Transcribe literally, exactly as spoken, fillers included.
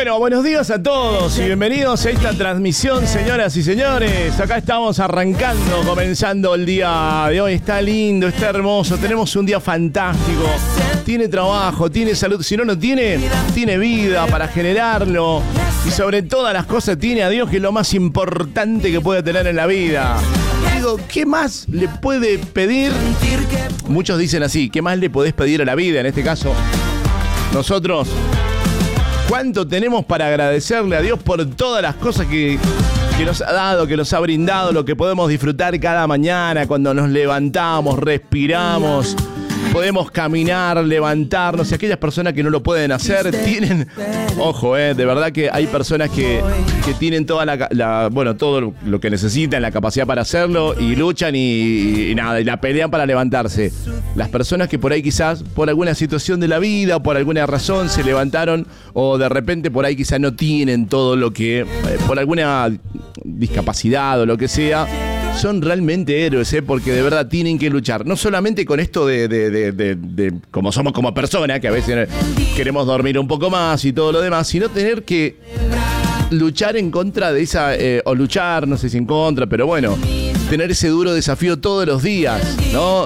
Bueno, buenos días a todos y bienvenidos a esta transmisión, señoras y señores. Acá estamos arrancando, comenzando el día de hoy. Está lindo, está hermoso, tenemos un día fantástico. Tiene trabajo, tiene salud. Si no lo tiene, tiene vida para generarlo. Y sobre todas las cosas tiene a Dios, que es lo más importante que puede tener en la vida. Digo, ¿qué más le puede pedir? Muchos dicen así, ¿qué más le podés pedir a la vida? En este caso, nosotros, ¿cuánto tenemos para agradecerle a Dios por todas las cosas que, que nos ha dado, que nos ha brindado, lo que podemos disfrutar cada mañana cuando nos levantamos, respiramos, podemos caminar, levantarnos? Y aquellas personas que no lo pueden hacer tienen, ojo, eh, de verdad que hay personas que, que tienen toda la, la, bueno, todo lo que necesitan, la capacidad para hacerlo y luchan y, y nada, y la pelean para levantarse. Las personas que por ahí quizás por alguna situación de la vida o por alguna razón se levantaron o de repente por ahí quizás no tienen todo lo que, eh, por alguna discapacidad o lo que sea, son realmente héroes, ¿eh? Porque de verdad tienen que luchar. No solamente con esto de, de, de, de, de como somos como personas, que a veces queremos dormir un poco más y todo lo demás, sino tener que luchar en contra de esa, eh, o luchar, no sé si en contra, pero bueno, tener ese duro desafío todos los días, ¿no?